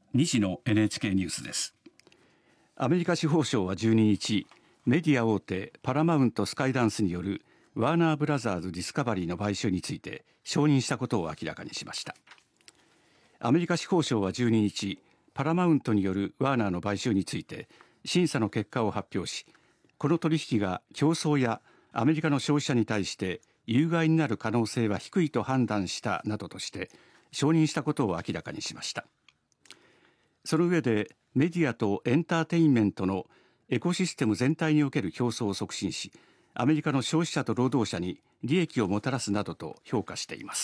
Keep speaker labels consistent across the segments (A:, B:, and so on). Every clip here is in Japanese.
A: 西野 NHK ニュースです。
B: アメリカ司法省は12日、メディア大手パラマウントスカイダンスによるワーナーブラザーズディスカバリーの買収について承認したことを明らかにしました。アメリカ司法省は12日、パラマウントによるワーナーの買収について審査の結果を発表し、この取引が競争やアメリカの消費者に対して有害になる可能性は低いと判断したなどとして承認したことを明らかにしました。その上で、メディアとエンターテインメントのエコシステム全体における競争を促進し、アメリカの消費者と労働者に利益をもたらすなどと評価しています。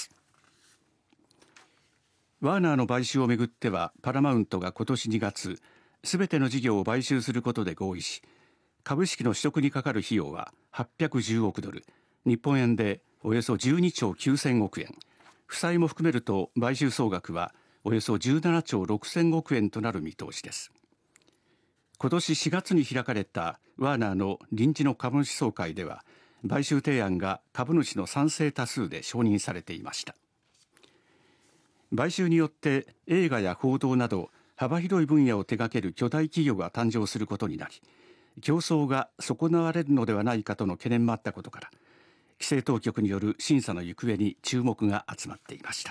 B: ワーナーの買収をめぐっては、パラマウントが今年2月、すべての事業を買収することで合意し、株式の取得にかかる費用は810億ドル、日本円でおよそ12兆9000億円、負債も含めると買収総額はおよそ17兆6000億円となる見通しです。今年4月に開かれたワーナーの臨時の株主総会では、買収提案が株主の賛成多数で承認されていました。買収によって映画や報道など幅広い分野を手掛ける巨大企業が誕生することになり、競争が損なわれるのではないかとの懸念もあったことから、規制当局による審査の行方に注目が集まっていました。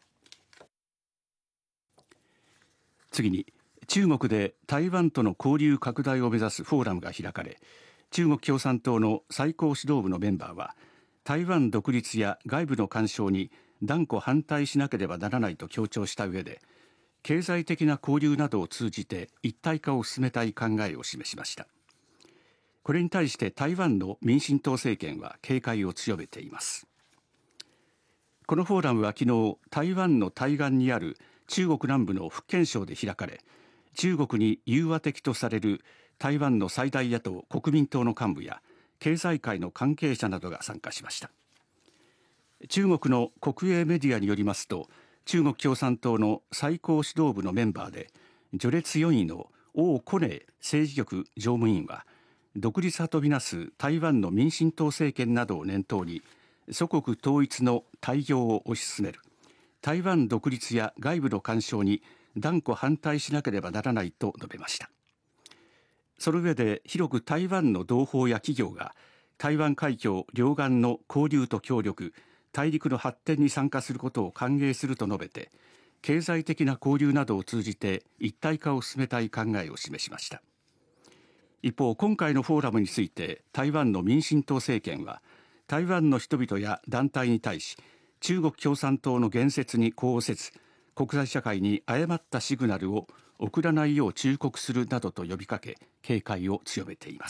B: 次に、中国で台湾との交流拡大を目指すフォーラムが開かれ、中国共産党の最高指導部のメンバーは、台湾独立や外部の干渉に断固反対しなければならないと強調した上で、経済的な交流などを通じて一体化を進めたい考えを示しました。これに対して台湾の民進党政権は警戒を強めています。このフォーラムは昨日、台湾の対岸にある中国南部の福建省で開かれ、中国に融和的とされる台湾の最大野党国民党の幹部や経済界の関係者などが参加しました。中国の国営メディアによりますと、中国共産党の最高指導部のメンバーで序列4位の王コネー政治局常務委員は、独立派とみなす台湾の民進党政権などを念頭に、祖国統一の大業を推し進める台湾独立や外部の干渉に断固反対しなければならないと述べました。その上で、広く台湾の同胞や企業が台湾海峡両岸の交流と協力、大陸の発展に参加することを歓迎すると述べて、経済的な交流などを通じて一体化を進めたい考えを示しました。一方、今回のフォーラムについて台湾の民進党政権は、台湾の人々や団体に対し、中国共産党の言説に呼応せず、国際社会に誤ったシグナルを送らないよう忠告するなどと呼びかけ、警戒を強めています。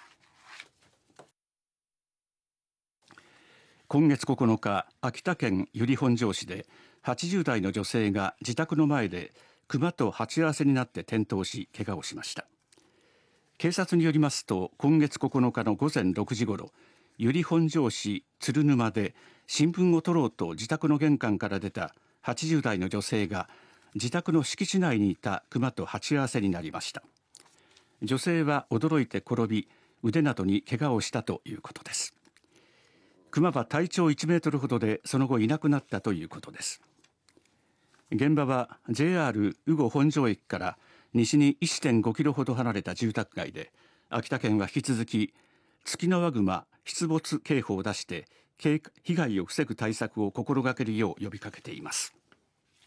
B: 今月9日、秋田県由利本荘市で80代の女性が自宅の前で熊と鉢合わせになって転倒し、怪我をしました。警察によりますと、今月9日の午前6時ごろ、由利本荘市鶴沼で新聞を取ろうと自宅の玄関から出た80代の女性が、自宅の敷地内にいた熊と鉢合わせになりました。女性は驚いて転び、腕などに怪我をしたということです。熊は体長1メートルほどで、その後いなくなったということです。現場は JR 羽後本荘駅から西に 1.5 キロほど離れた住宅街で、秋田県は引き続きツキノワグマ出没警報を出して被害を防ぐ対策を心がけるよう呼びかけています。